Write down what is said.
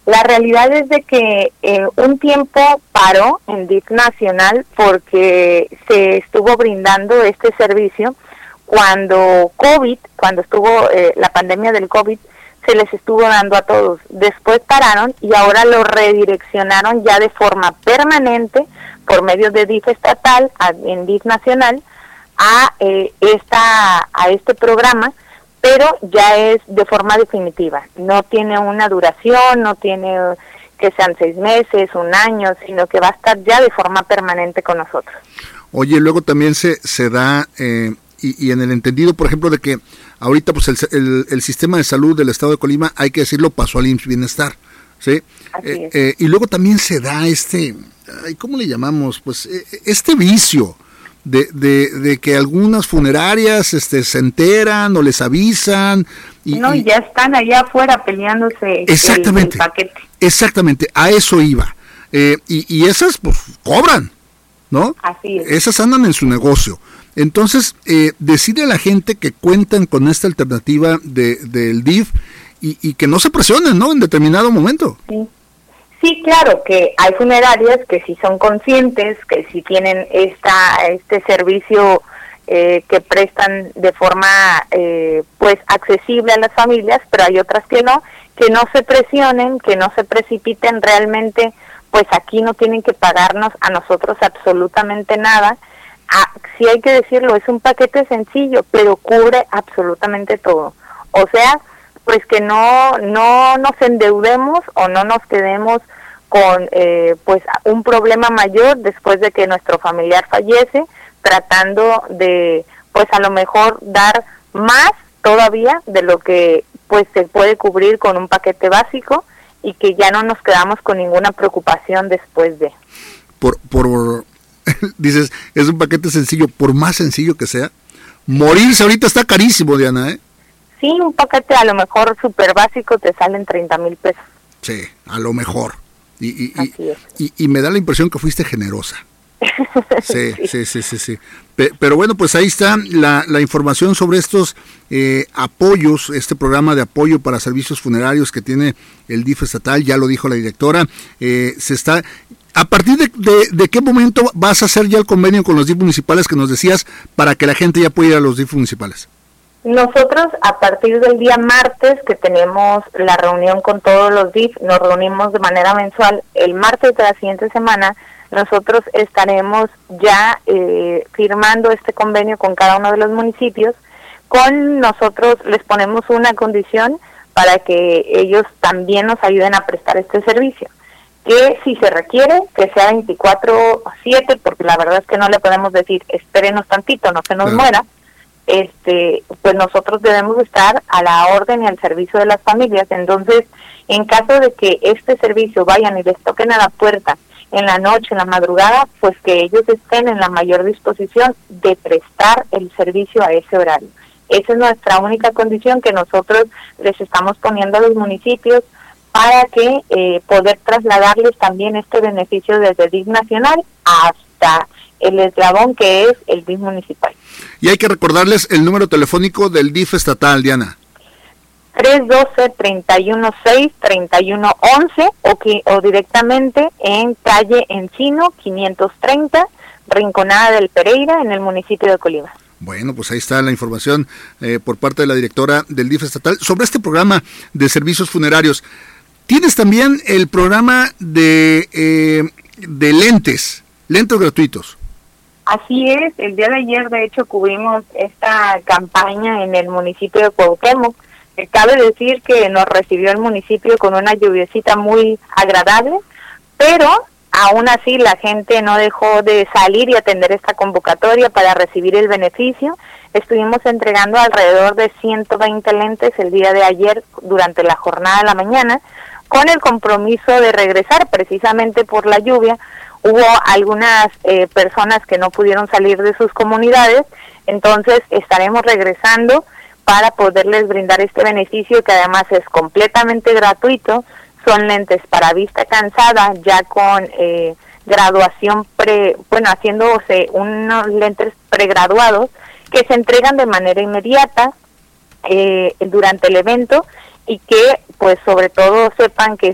La realidad es de que un tiempo paró en DIF Nacional porque se estuvo brindando este servicio cuando estuvo la pandemia del COVID, se les estuvo dando a todos. Después pararon y ahora lo redireccionaron ya de forma permanente por medio de DIF estatal en DIF Nacional a este programa, pero ya es de forma definitiva. No tiene una duración, no tiene que sean 6 meses, 1 año, sino que va a estar ya de forma permanente con nosotros. Oye, luego también se da, y en el entendido, por ejemplo, de que ahorita pues el sistema de salud del estado de Colima, hay que decirlo, pasó al IMSS Bienestar, ¿sí? Así es. Y luego también se da ¿cómo le llamamos? Pues este vicio de que algunas funerarias se enteran o les avisan y ya están allá afuera peleándose el paquete. Exactamente, a eso iba. Y esas pues cobran, ¿no? Así es. Esas andan en su negocio. Entonces, decirle a la gente que cuentan con esta alternativa del DIF y que no se presionen, ¿no? En determinado momento. Sí, claro, que hay funerarias que sí son conscientes, que sí tienen este servicio que prestan de forma pues accesible a las familias, pero hay otras que no se presionen, que no se precipiten. Realmente, pues aquí no tienen que pagarnos a nosotros absolutamente nada. Sí hay que decirlo, es un paquete sencillo, pero cubre absolutamente todo. O sea, pues que no nos endeudemos o no nos quedemos con pues un problema mayor después de que nuestro familiar fallece, tratando de pues a lo mejor dar más todavía de lo que pues se puede cubrir con un paquete básico, y que ya no nos quedamos con ninguna preocupación después de. Dices, es un paquete sencillo, por más sencillo que sea. Morirse ahorita está carísimo, Diana, ¿eh? Sí, un paquete a lo mejor súper básico te salen 30,000 pesos. Sí, a lo mejor. Así es. Y me da la impresión que fuiste generosa. Sí. Pero bueno, pues ahí está la información sobre estos apoyos, este programa de apoyo para servicios funerarios que tiene el DIF estatal. Ya lo dijo la directora. ¿A partir de qué momento vas a hacer ya el convenio con los DIF municipales que nos decías para que la gente ya pueda ir a los DIF municipales? Nosotros, a partir del día martes, que tenemos la reunión con todos los DIF, nos reunimos de manera mensual. El martes de la siguiente semana, nosotros estaremos ya firmando este convenio con cada uno de los municipios. Con nosotros les ponemos una condición para que ellos también nos ayuden a prestar este servicio, que si se requiere, que sea 24/7, porque la verdad es que no le podemos decir, espérenos tantito, no se nos muera. Pues nosotros debemos estar a la orden y al servicio de las familias. Entonces, en caso de que este servicio vayan y les toquen a la puerta en la noche, en la madrugada, pues que ellos estén en la mayor disposición de prestar el servicio a ese horario. Esa es nuestra única condición que nosotros les estamos poniendo a los municipios para que poder trasladarles también este beneficio desde DIF nacional hasta el eslabón que es el DIF municipal. Y hay que recordarles el número telefónico del DIF estatal, Diana. 312-316-3111 o directamente en calle Encino 530, Rinconada del Pereira, en el municipio de Colima. Bueno, pues ahí está la información por parte de la directora del DIF estatal sobre este programa de servicios funerarios. Tienes también el programa de lentes gratuitos. Así es, el día de ayer de hecho cubrimos esta campaña en el municipio de Cuauhtémoc. Cabe decir que nos recibió el municipio con una lluviecita muy agradable, pero aún así la gente no dejó de salir y atender esta convocatoria para recibir el beneficio. Estuvimos entregando alrededor de 120 lentes el día de ayer durante la jornada de la mañana, con el compromiso de regresar precisamente por la lluvia. Hubo algunas personas que no pudieron salir de sus comunidades, entonces estaremos regresando para poderles brindar este beneficio, que además es completamente gratuito. Son lentes para vista cansada, ya con graduación haciéndose unos lentes pregraduados que se entregan de manera inmediata durante el evento, y que pues sobre todo sepan que